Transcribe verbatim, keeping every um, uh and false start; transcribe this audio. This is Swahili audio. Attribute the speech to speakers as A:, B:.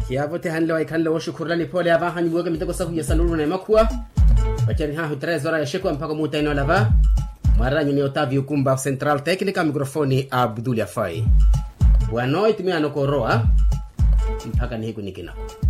A: kiavo te hanle wa ikanle wa shukurani pole ava hanyi woga mitego sahu ya sanuru na makua bachani ha trezora ya shekwa mpaka mutaino lava maranyu ni Otavio Kumba Central Technica mikrofoni Abdul Yafai. Boa noite, minha nokoroa. Mpaka nihiku nikinako.